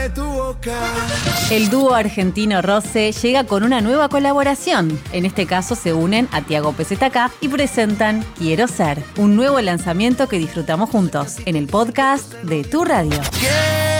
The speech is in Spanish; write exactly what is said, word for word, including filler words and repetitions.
tu boca. El dúo argentino Roce llega con una nueva colaboración. En este caso se unen a Tiago P Z K y presentan Quiero Ser, un nuevo lanzamiento que disfrutamos juntos en el podcast de Tu Radio. ¿Qué?